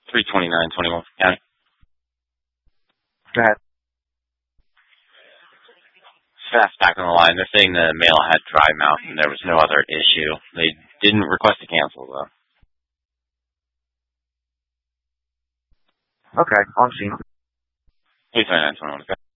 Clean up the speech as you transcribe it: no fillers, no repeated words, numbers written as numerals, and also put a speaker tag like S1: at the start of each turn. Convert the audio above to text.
S1: 32921 County.
S2: Go ahead.
S1: Staff back on the line. They're saying the male had dry mouth and there was no other issue. They didn't request a cancel, though.
S2: Okay, on scene.
S1: 32921.